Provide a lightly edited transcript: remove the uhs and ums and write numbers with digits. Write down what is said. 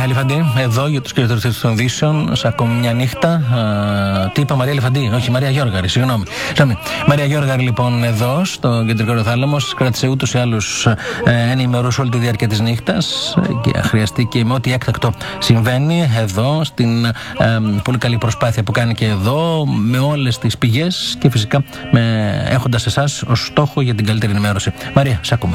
Μαρία Αλιφαντή, εδώ για τους κυριότερους των ειδήσεων, σε ακόμη μια νύχτα. Τι είπα, Μαρία Αλιφαντή, όχι, Μαρία Γιώργαρη, συγγνώμη. Μαρία Γιώργαρη, λοιπόν, εδώ στο κεντρικό θάλαμο, κράτησε ούτως ή άλλως ενημερώσει όλη τη διάρκεια της νύχτας και χρειαστεί και με ό,τι έκτακτο συμβαίνει εδώ, στην πολύ καλή προσπάθεια που κάνει και εδώ, με όλες τις πηγές και φυσικά έχοντας εσάς ως στόχο για την καλύτερη ενημέρωση. Μαρία, σε ακούμε.